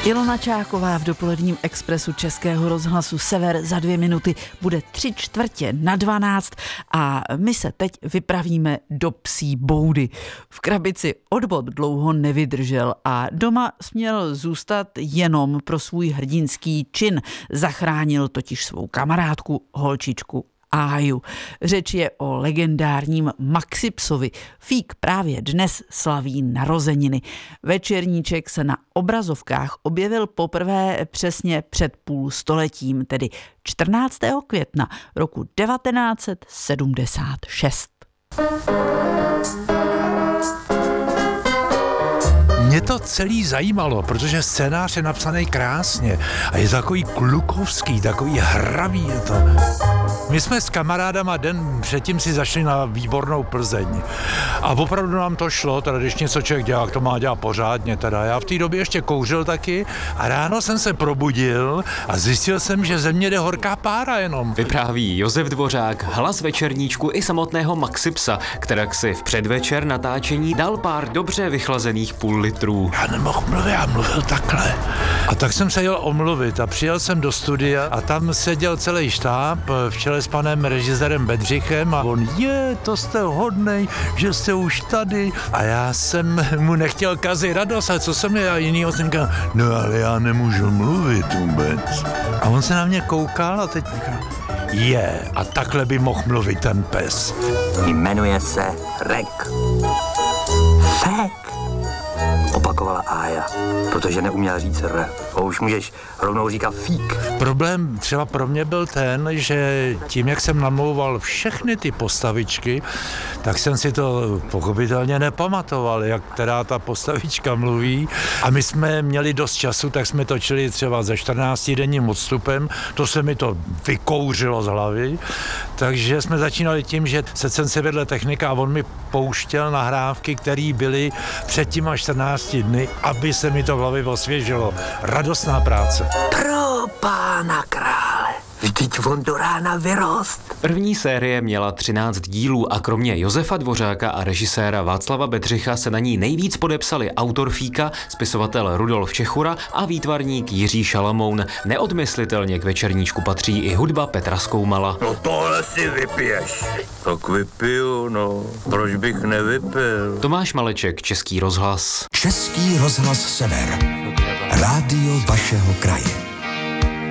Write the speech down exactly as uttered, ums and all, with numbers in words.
Ilona Čáková v dopoledním expresu Českého rozhlasu Sever za dvě minuty bude tři čtvrtě na dvanáct a my se teď vypravíme do psí boudy. V krabici odbod dlouho nevydržel a doma směl zůstat jenom pro svůj hrdinský čin. Zachránil totiž svou kamarádku, holčičku Áju. Řeč je o legendárním Maxi psovi. Fík právě dnes slaví narozeniny. Večerníček se na obrazovkách objevil poprvé přesně před půl stoletím, tedy čtrnáctého května roku devatenáct set sedmdesát šest. Mě to celý zajímalo, protože scénář je napsaný krásně a je takový klukovský, takový hravý je to. My jsme s kamarádama den předtím si zašli na výbornou Plzeň a opravdu nám to šlo, teda když něco člověk dělá, to má dělat pořádně teda. Já v té době ještě kouřil taky a ráno jsem se probudil a zjistil jsem, že ze mě jde horká pára jenom. Vypráví Josef Dvořák, hlas večerníčku i samotného Maxi psa, kterak si v předvečer natáčení dal pár dobře vychlazených půl litrů. Já nemohl mluvit, já mluvil takhle. A tak jsem se jel omluvit a přijel jsem do studia a tam seděl celý štáb v čele s panem režisérem Bedřichem a on, je, to jste hodnej, že jste už tady. A já jsem mu nechtěl kazit radost, a co jsem já jinýho jsem říkal, no ale já nemůžu mluvit vůbec. A on se na mě koukal a teď říkal, je, a takhle by mohl mluvit ten pes. Jmenuje se Rek. Fek, opakovala Ája, protože neuměla říct R. A už můžeš rovnou říkat fík. Problém třeba pro mě byl ten, že tím, jak jsem namlouval všechny ty postavičky, tak jsem si to pochopitelně nepamatoval, jak která ta postavička mluví. A my jsme měli dost času, tak jsme točili třeba ze čtrnáctidenním odstupem, to se mi to vykouřilo z hlavy, takže jsme začínali tím, že sedl si vedle technika a on mi pouštěl nahrávky, které byly před těma čtrnácti dny, aby se mi to v hlavě osvěžilo. Radostná práce. Pro pána krále, vždyť on do rána vyrost. První série měla třináct dílů a kromě Josefa Dvořáka a režiséra Václava Bedřicha se na ní nejvíc podepsali autor Fíka, spisovatel Rudolf Čechura a výtvarník Jiří Šalamoun. Neodmyslitelně k večerníčku patří i hudba Petra Skoumala. No tohle si vypiješ. Tak vypiju, no. Proč bych nevypil? Tomáš Maleček, Český rozhlas. Český rozhlas Sever. Rádio vašeho kraje.